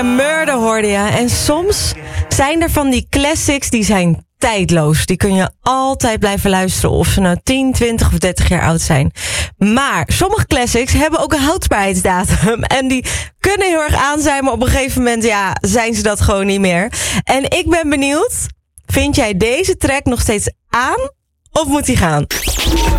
Murder hoorde je. En soms zijn er van die classics die zijn tijdloos. Die kun je altijd blijven luisteren of ze nou 10, 20 of 30 jaar oud zijn. Maar sommige classics hebben ook een houdbaarheidsdatum. En die kunnen heel erg aan zijn, maar op een gegeven moment zijn ze dat gewoon niet meer. En ik ben benieuwd, vind jij deze track nog steeds aan of moet die gaan?